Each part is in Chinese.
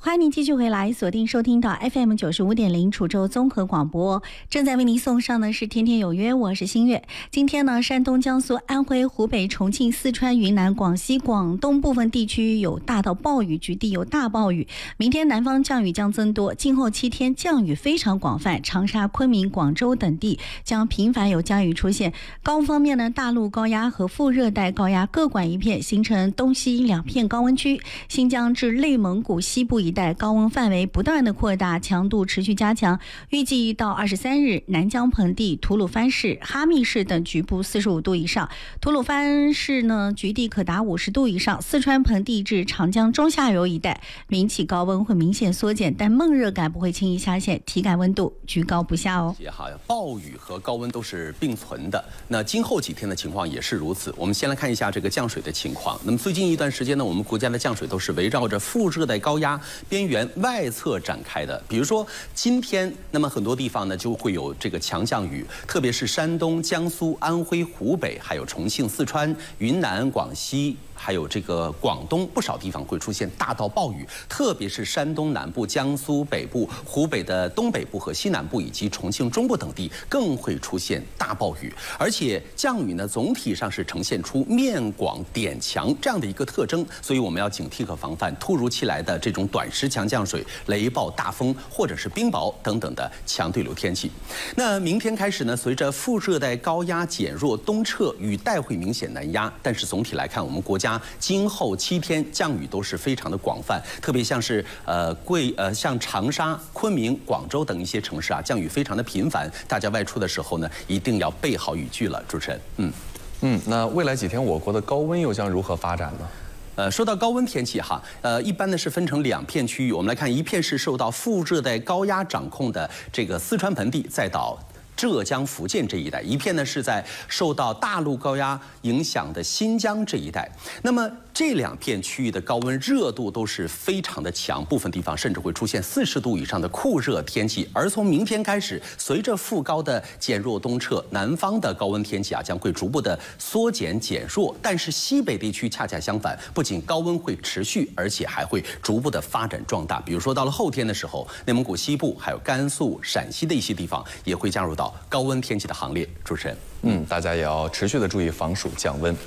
欢迎您继续回来，锁定收听到 FM95.0 楚州综合广播，正在为您送上的是天天有约，我是新月。今天呢，山东、江苏、安徽、湖北、重庆、四川、云南、广西、广东部分地区有大到暴雨，局地有大暴雨。明天南方降雨将增多，今后7天降雨非常广泛，长沙、昆明、广州等地将频繁有降雨出现。高温方面呢，大陆高压和副热带高压各管一片，形成东西2片高温区，新疆至内蒙古西部一带高温范围不断的扩大，强度持续加强。预计到23日，南疆盆地、吐鲁番市、哈密市等局部45度以上，吐鲁番市呢局地可达50度以上。四川盆地至长江中下游一带，明起高温会明显缩减，但闷热感不会轻易下线，体感温度居高不下哦。 暴雨和高温都是并存的，那今后几天的情况也是如此。我们先来看一下这个降水的情况。那么最近一段时间呢，我们国家的降水都是围绕着副热带高压边缘外侧展开的。比如说今天，那么很多地方呢就会有这个强降雨，特别是山东、江苏、安徽、湖北，还有重庆、四川、云南、广西。还有这个广东不少地方会出现大到暴雨，特别是山东南部、江苏北部、湖北的东北部和西南部以及重庆中部等地更会出现大暴雨。而且降雨呢，总体上是呈现出面广点强这样的一个特征，所以我们要警惕和防范突如其来的这种短时强降水、雷暴大风或者是冰雹等等的强对流天气。那明天开始呢，随着副热带高压减弱东撤，雨带会明显南压，但是总体来看，我们国家今后7天降雨都是非常的广泛，特别像是像长沙、昆明、广州等一些城市啊，降雨非常的频繁。大家外出的时候呢，一定要备好雨具了。主持人， 那未来几天我国的高温又将如何发展呢？ 说到高温天气哈，一般呢是分成2片区域。我们来看，一片是受到副热带高压掌控的这个四川盆地，再到浙江、福建这一带；一片呢是在受到大陆高压影响的新疆这一带。那么这2片区域的高温热度都是非常的强，部分地方甚至会出现40度以上的酷热天气。而从明天开始，随着副高的减弱东撤，南方的高温天气将会逐步的缩减减弱。但是西北地区恰恰相反，不仅高温会持续，而且还会逐步的发展壮大。比如说到了后天的时候，内蒙古西部还有甘肃、陕西的一些地方也会加入到高温天气的行列。主持人， 大家也要持续的注意防暑降温。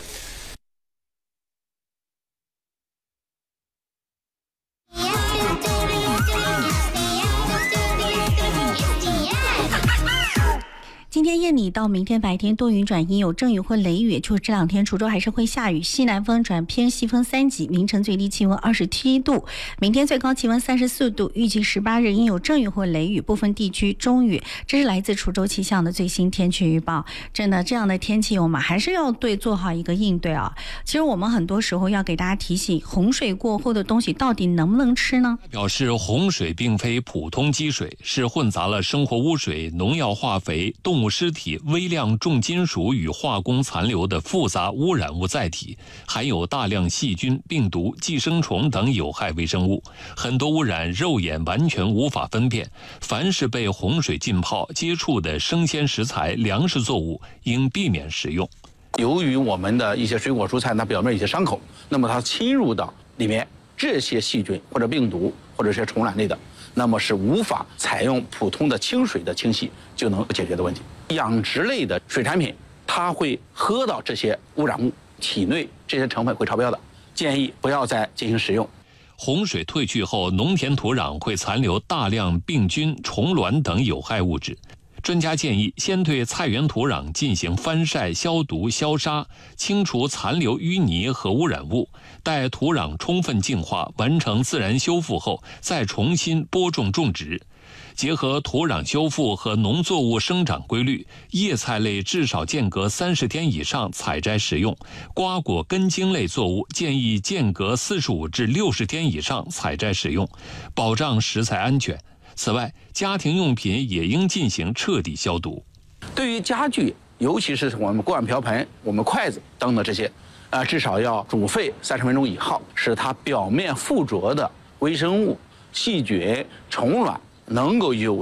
今天夜里到明天白天多云转阴，有阵雨或雷雨，就是这2天滁州还是会下雨，西南风转偏西风3级，凌晨最低气温27度，明天最高气温34度，预计18日应有阵雨或雷雨，部分地区中雨。这是来自滁州气象的最新天气预报。真的，这样的天气我们还是要做好一个应对啊。其实我们很多时候要给大家提醒，洪水过后的东西到底能不能吃呢？ 表示洪水并非普通积水，是混杂了生活污水、农药化肥、动物尸体、微量重金属与化工残留的复杂污染物载体，含有大量细菌、病毒、寄生虫等有害微生物，很多污染肉眼完全无法分辨。凡是被洪水浸泡接触的生鲜食材、粮食作物，应避免食用。 由于我们的一些水果蔬菜，它表面有些伤口，那么它侵入到里面，这些细菌或者病毒或者是虫卵类的，那么是无法采用普通的清水的清洗就能解决的问题。养殖类的水产品，它会喝到这些污染物，体内这些成分会超标的，建议不要再进行食用。 洪水退去后，农田土壤会残留大量病菌、虫卵等有害物质。专家建议，先对菜园土壤进行翻晒、消毒、消杀，清除残留淤泥和污染物。待土壤充分净化、完成自然修复后，再重新播种种植。结合土壤修复和农作物生长规律，叶菜类至少间隔30天以上采摘食用，瓜果根茎类作物建议间隔45至60天以上采摘食用，保障食材安全。此外，家庭用品也应进行彻底消毒。 对于家具，尤其是我们锅碗瓢盆、我们筷子等等这些，至少要煮沸30分钟以后，使它表面附着的微生物、细菌、虫卵能够有